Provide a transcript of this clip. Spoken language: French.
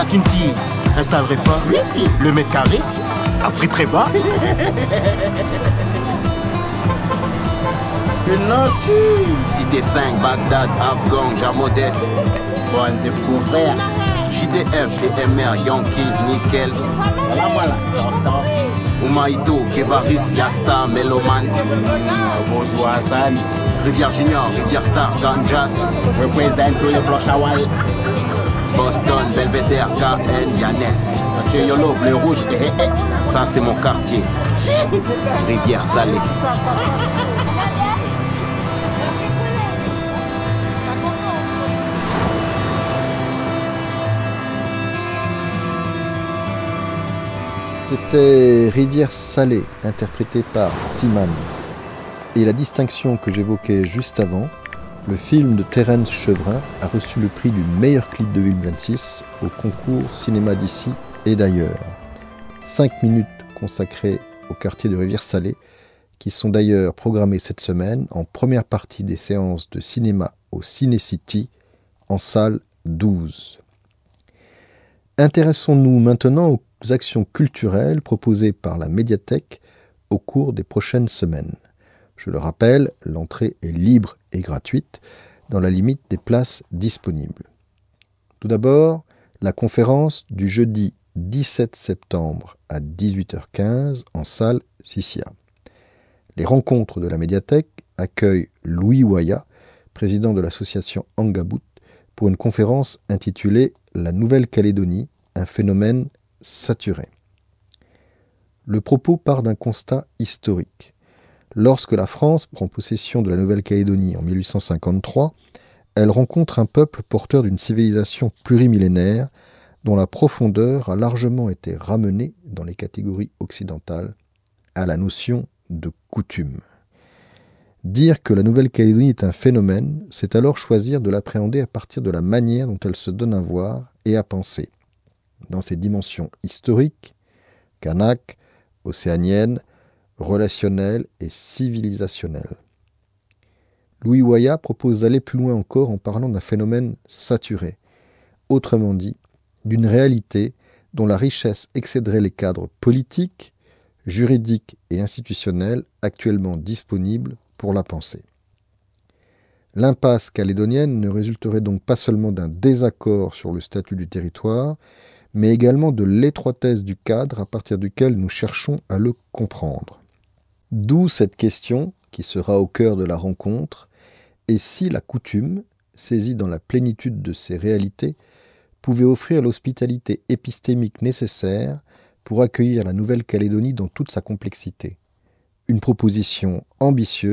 Pourquoi tu ne t'y installerais pas? Le mètre carré à prix très bas. Cité 5, Bagdad, Afghan, Jamodès. Bon, tes beaux frères. JDF, DMR, Yankees, Nickels. Voilà. Oumaïdo, Kevariste, Yasta, Melomans. Bonjour Hassan. Rivière Junior, Rivière Star, Ganjas. Représente tous les blocs Shawal. Boston, Belvedere, KN, Yannès. Yolo, bleu rouge. Ça c'est mon quartier. Rivière Salée. C'était Rivière Salée, interprétée par Siman. Et la distinction que j'évoquais juste avant, le film de Terence Chevrin a reçu le prix du meilleur clip de 2026 au concours Cinéma d'ici et d'ailleurs. 5 minutes consacrées au quartier de Rivière Salée, qui sont d'ailleurs programmées cette semaine en première partie des séances de cinéma au Ciné City, en salle 12. Intéressons-nous maintenant aux actions culturelles proposées par la médiathèque au cours des prochaines semaines. Je le rappelle, l'entrée est libre et gratuite dans la limite des places disponibles. Tout d'abord, la conférence du jeudi 17 septembre à 18h15 en salle Sissia. Les rencontres de la médiathèque accueillent Louis Waya, président de l'association Angabout, pour une conférence intitulée « La Nouvelle-Calédonie, un phénomène saturé ». Le propos part d'un constat historique. Lorsque la France prend possession de la Nouvelle-Calédonie en 1853, elle rencontre un peuple porteur d'une civilisation plurimillénaire dont la profondeur a largement été ramenée dans les catégories occidentales à la notion de coutume. Dire que la Nouvelle-Calédonie est un phénomène, c'est alors choisir de l'appréhender à partir de la manière dont elle se donne à voir et à penser, dans ses dimensions historiques, kanak, océaniennes, relationnelles et civilisationnelles. Louis Waya propose d'aller plus loin encore en parlant d'un phénomène saturé, autrement dit, d'une réalité dont la richesse excéderait les cadres politiques, juridiques et institutionnels actuellement disponibles pour la pensée. L'impasse calédonienne ne résulterait donc pas seulement d'un désaccord sur le statut du territoire, mais également de l'étroitesse du cadre à partir duquel nous cherchons à le comprendre. D'où cette question, qui sera au cœur de la rencontre, et si la coutume, saisie dans la plénitude de ses réalités, pouvait offrir l'hospitalité épistémique nécessaire pour accueillir la Nouvelle-Calédonie dans toute sa complexité. Une proposition ambitieuse